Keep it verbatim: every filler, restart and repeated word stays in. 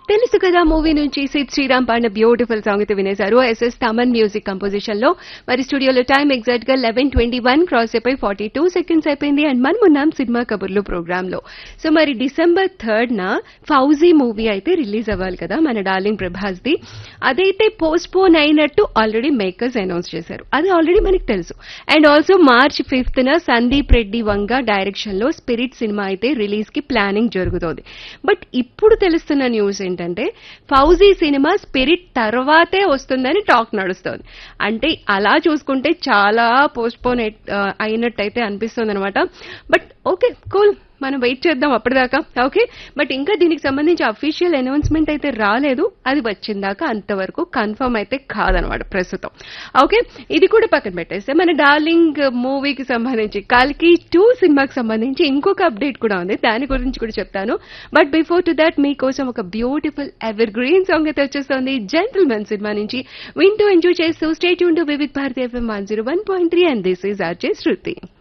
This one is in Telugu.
తెలుసు కదా మూవీ నుంచి సిద్ శ్రీరామ్ పాడిన బ్యూటిఫుల్ సాంగ్ అయితే వినేశారు. ఎస్ఎస్ తమన్ మ్యూజిక్ కంపోజిషన్ లో. మరి స్టూడియోలో టైం ఎగ్జాక్ట్ గా లెవెన్ ట్వంటీ వన్ క్రాస్ అయిపోయి ఫార్టీ టూ సెకండ్స్ అయిపోయింది. అండ్ మనం ఉన్నాం సినిమా కబుర్లు ప్రోగ్రామ్ లో. సో మరి డిసెంబర్ థర్డ్ న ఫౌజీ మూవీ అయితే రిలీజ్ అవ్వాలి కదా మన డార్లింగ్ ప్రభాస్ ది. అదైతే పోస్ట్ పోన్ అయినట్టు ఆల్రెడీ మేకర్స్ అనౌన్స్ చేశారు. అది ఆల్రెడీ మనకి తెలుసు. అండ్ ఆల్సో మార్చ్ ఫిఫ్త్ న సందీప్ రెడ్డి వంగ డైరెక్షన్ లో స్పిరిట్ సినిమా అయితే రిలీజ్ కి ప్లానింగ్ జరుగుతోంది. బట్ ఇప్పుడు తెలుస్తున్న న్యూస్ ఏంటంటే ఫౌజీ సినిమా స్పిరిట్ తర్వాతే వస్తుందని టాక్ నడుస్తోంది. అంటే అలా చూసుకుంటే చాలా పోస్ట్ పోన్ అయినట్టయితే అనిపిస్తుంది అనమాట. బట్ ఓకే కూల్, మనం వెయిట్ చేద్దాం అప్పటిదాకా. ఓకే, బట్ ఇంకా దీనికి సంబంధించి అఫీషియల్ అనౌన్స్మెంట్ అయితే రాలేదు. అది వచ్చిందాకా అంతవరకు కన్ఫర్మ్ అయితే కాదనమాట ప్రస్తుతం. ఓకే, ఇది కూడా పక్కన పెట్టేస్తే మన డార్లింగ్ మూవీకి సంబంధించి కల్కి టూ సినిమాకి సంబంధించి ఇంకొక అప్డేట్ కూడా ఉంది. దాని గురించి కూడా చెప్తాను. బట్ బిఫోర్ టు దాట్ మీకోసం ఒక బ్యూటిఫుల్ ఎవర్ గ్రీన్ సాంగ్ అయితే వచ్చేస్తుంది జెంటిల్మెన్ సినిమా నుంచి. వింటూ ఎంజాయ్ చేస్తూ stay tune to Vividh Bharati FM one zero one point three and this is RJ Shruti.